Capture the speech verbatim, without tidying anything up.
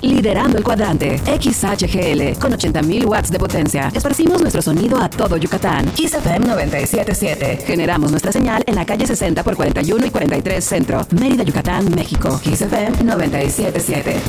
liderando el cuadrante. X H G L, con ochenta mil watts de potencia. Esparcimos nuestro sonido a todo Yucatán. Kiss F M noventa y siete punto siete. Generamos nuestra señal en la calle sesenta por cuarenta y uno y cuarenta y tres Centro, Mérida, Yucatán, México. Kiss F M noventa y siete punto siete.